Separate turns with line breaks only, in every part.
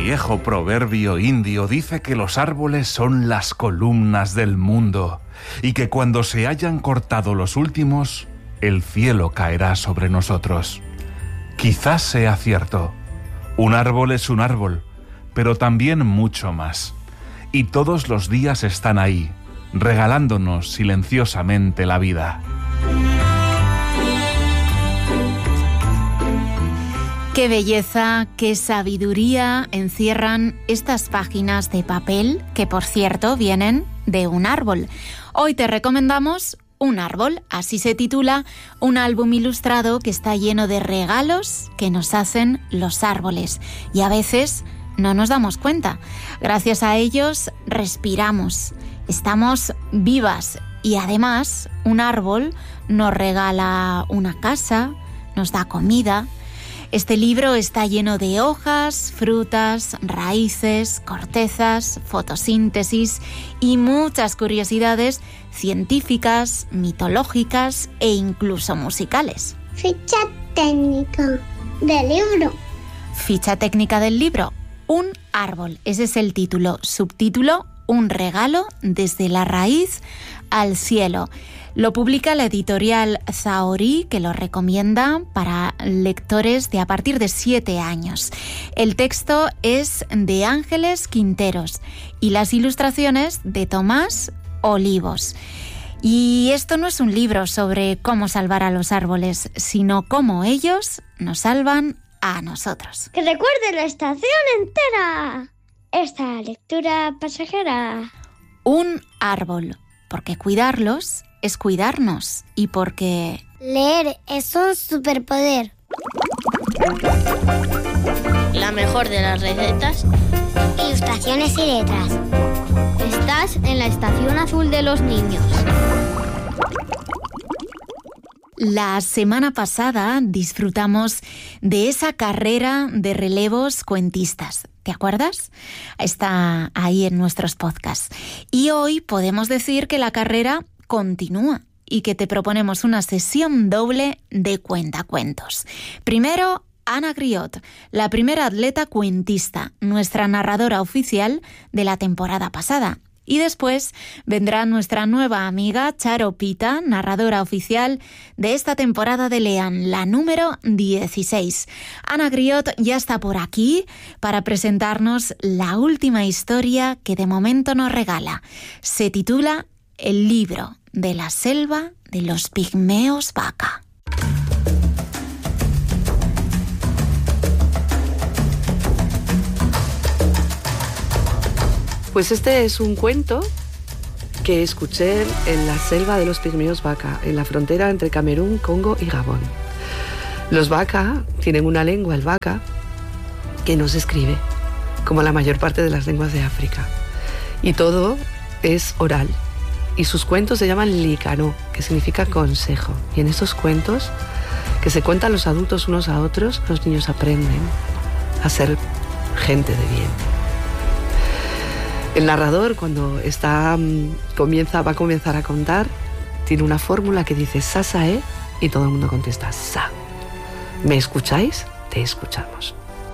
viejo proverbio indio dice que los árboles son las columnas del mundo y que cuando se hayan cortado los últimos, el cielo caerá sobre nosotros. Quizás sea cierto. Un árbol es un árbol, pero también mucho más. Y todos los días están ahí, regalándonos silenciosamente la vida.
Qué belleza, qué sabiduría encierran estas páginas de papel que, por cierto, vienen de un árbol. Hoy te recomendamos Un árbol, así se titula un álbum ilustrado que está lleno de regalos que nos hacen los árboles y a veces no nos damos cuenta. Gracias a ellos respiramos, estamos vivas y además un árbol nos regala una casa, nos da comida. Este libro está lleno de hojas, frutas, raíces, cortezas, fotosíntesis y muchas curiosidades científicas, mitológicas e incluso musicales.
Ficha técnica del libro.
Ficha técnica del libro. Un árbol. Ese es el título. Subtítulo: Un regalo desde la raíz al cielo. Lo publica la editorial Zahorí, que lo recomienda para lectores de a partir de 7 años. El texto es de Ángeles Quinteros y las ilustraciones de Tomás Olivos. Y esto no es un libro sobre cómo salvar a los árboles, sino cómo ellos nos salvan a nosotros.
Que recuerde la estación entera. Esta lectura pasajera.
Un árbol, porque cuidarlos es cuidarnos y porque
leer es un superpoder.
La mejor de las recetas,
ilustraciones y letras.
Estás en la estación azul de los niños.
La semana pasada disfrutamos de esa carrera de relevos cuentistas. ¿Te acuerdas? Está ahí en nuestros podcasts. Y hoy podemos decir que la carrera continúa y que te proponemos una sesión doble de cuentacuentos. Primero, Ana Griot, la primera atleta cuentista, nuestra narradora oficial de la temporada pasada. Y después vendrá nuestra nueva amiga Charo Pita, narradora oficial de esta temporada de Lean, la número 16. Ana Griot ya está por aquí para presentarnos la última historia que de momento nos regala. Se titula El libro de la selva de los pigmeos vaca.
Pues este es un cuento que escuché en la selva de los pigmeos vaca, en la frontera entre Camerún, Congo y Gabón. Los vaca tienen una lengua, el vaca, que no se escribe, como la mayor parte de las lenguas de África. Y todo es oral. Y sus cuentos se llaman Likano, que significa consejo. Y en esos cuentos, que se cuentan los adultos unos a otros, los niños aprenden a ser gente de bien. El narrador, cuando va a comenzar a contar, tiene una fórmula que dice Sasae y todo el mundo contesta Sa. ¿Me escucháis? Te escuchamos.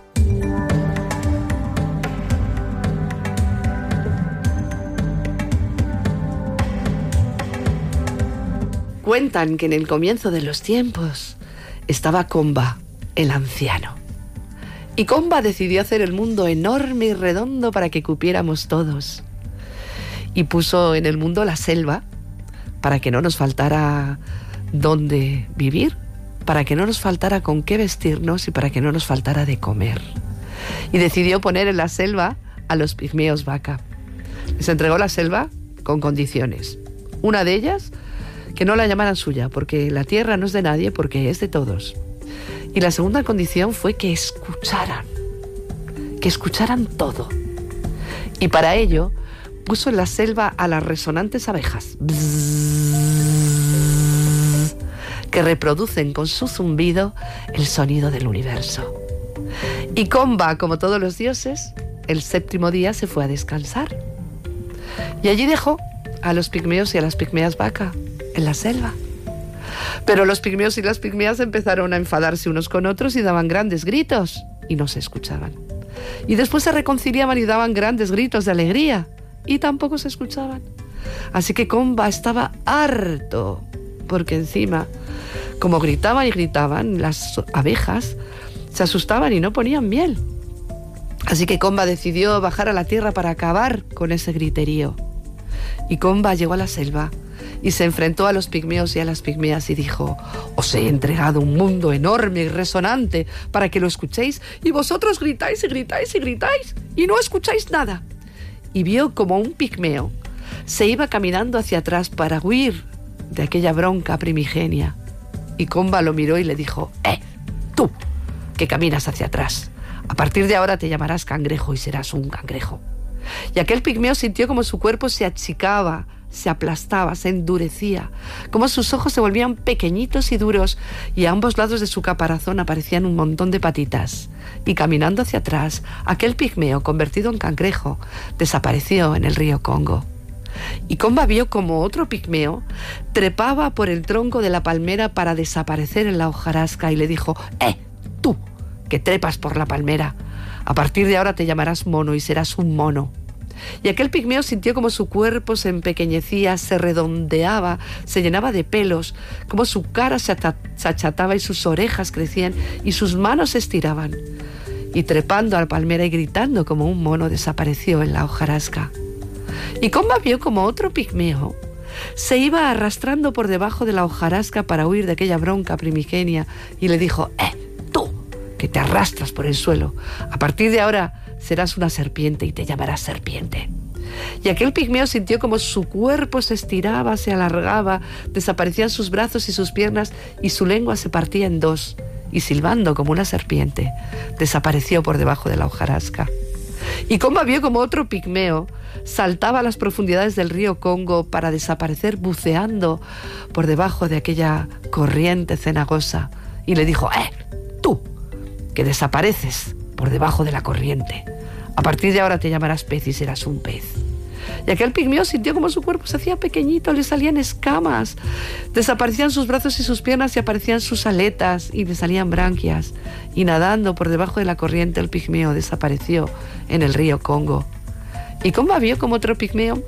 Cuentan que en el comienzo de los tiempos estaba Komba, el anciano. Y Komba decidió hacer el mundo enorme y redondo para que cupiéramos todos. Y puso en el mundo la selva para que no nos faltara dónde vivir, para que no nos faltara con qué vestirnos y para que no nos faltara de comer. Y decidió poner en la selva a los pigmeos vaca. Les entregó la selva con condiciones. Una de ellas, que no la llamaran suya, porque la tierra no es de nadie, porque es de todos. Y la segunda condición fue que escucharan todo. Y para ello puso en la selva a las resonantes abejas, que reproducen con su zumbido el sonido del universo. Y Komba, como todos los dioses, el 7º día se fue a descansar. Y allí dejó a los pigmeos y a las pigmeas vaca en la selva. Pero los pigmeos y las pigmeas empezaron a enfadarse unos con otros y daban grandes gritos y no se escuchaban. Y después se reconciliaban y daban grandes gritos de alegría. Y tampoco se escuchaban. Así que Comba estaba harto, porque encima, como gritaban y gritaban, las abejas se asustaban y no ponían miel. Así que Comba decidió bajar a la tierra para acabar con ese griterío. Y Comba llegó a la selva y se enfrentó a los pigmeos y a las pigmeas y dijo: os he entregado un mundo enorme y resonante para que lo escuchéis, y vosotros gritáis y gritáis y gritáis y no escucháis nada. Y vio como un pigmeo se iba caminando hacia atrás para huir de aquella bronca primigenia. Y Comba lo miró y le dijo: tú, que caminas hacia atrás, a partir de ahora te llamarás cangrejo y serás un cangrejo. Y aquel pigmeo sintió como su cuerpo se achicaba, se aplastaba, se endurecía, como sus ojos se volvían pequeñitos y duros, y a ambos lados de su caparazón aparecían un montón de patitas. Y caminando hacia atrás, aquel pigmeo, convertido en cangrejo, desapareció en el río Congo. Y Comba vio como otro pigmeo trepaba por el tronco de la palmera para desaparecer en la hojarasca, y le dijo: tú, que trepas por la palmera, a partir de ahora te llamarás mono y serás un mono. Y aquel pigmeo sintió como su cuerpo se empequeñecía, se redondeaba, se llenaba de pelos, como su cara se achataba y sus orejas crecían y sus manos se estiraban. Y trepando a la palmera y gritando como un mono, desapareció en la hojarasca. Y Comba vio como otro pigmeo se iba arrastrando por debajo de la hojarasca para huir de aquella bronca primigenia, y le dijo: tú, que te arrastras por el suelo, a partir de ahora serás una serpiente y te llamarás serpiente. Y aquel pigmeo sintió como su cuerpo se estiraba, se alargaba, desaparecían sus brazos y sus piernas, y su lengua se partía en dos, y silbando como una serpiente, desapareció por debajo de la hojarasca. Y Comba vio como otro pigmeo saltaba a las profundidades del río Congo para desaparecer buceando por debajo de aquella corriente cenagosa, y le dijo: tú, que desapareces por debajo de la corriente, a partir de ahora te llamarás pez y serás un pez. Y aquel pigmeo sintió como su cuerpo se hacía pequeñito, le salían escamas, desaparecían sus brazos y sus piernas y aparecían sus aletas y le salían branquias. Y nadando por debajo de la corriente, el pigmeo desapareció en el río Congo. Y Comba vio como otro pigmeo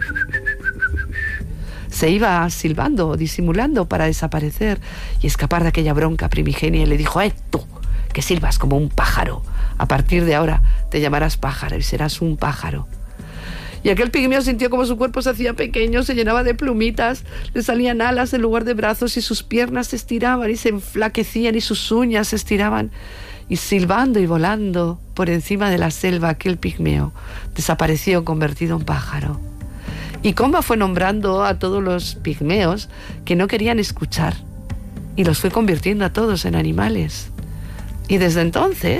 se iba silbando o disimulando para desaparecer y escapar de aquella bronca primigenia, y le dijo: tú, que silbas como un pájaro, a partir de ahora te llamarás pájaro y serás un pájaro. Y aquel pigmeo sintió como su cuerpo se hacía pequeño, se llenaba de plumitas, le salían alas en lugar de brazos, y sus piernas se estiraban y se enflaquecían y sus uñas se estiraban. Y silbando y volando por encima de la selva, aquel pigmeo desapareció convertido en pájaro. Y Comba fue nombrando a todos los pigmeos que no querían escuchar, y los fue convirtiendo a todos en animales. Y desde entonces